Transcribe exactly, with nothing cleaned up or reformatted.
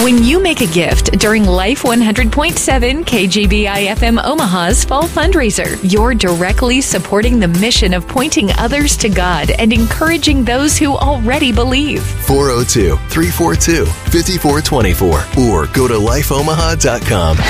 When you make a gift during Life one hundred point seven K G B I F M Omaha's Fall Fundraiser, you're directly supporting the mission of pointing others to God and encouraging those who already believe. four oh two, three four two, five four two four or go to life omaha dot com.